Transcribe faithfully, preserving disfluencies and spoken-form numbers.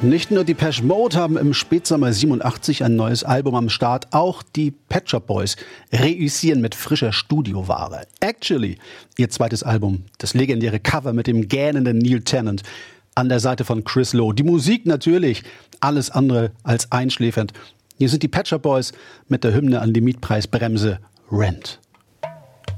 Nicht nur die Depeche Mode haben im Spätsommer siebenundachtzig ein neues Album am Start, auch die Pet Shop Boys reüssieren mit frischer Studioware. Actually, ihr zweites Album, das legendäre Cover mit dem gähnenden Neil Tennant an der Seite von Chris Lowe. Die Musik natürlich, alles andere als einschläfernd. Hier sind die Pet Shop Boys mit der Hymne an die Mietpreisbremse Rent.